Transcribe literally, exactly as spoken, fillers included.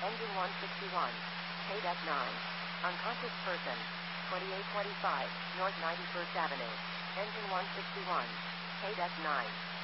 Engine one sixty-one. K D E C nine. Unconscious person. twenty-eight twenty-five, North ninety-first Avenue. Engine one sixty-one. K D E C nine.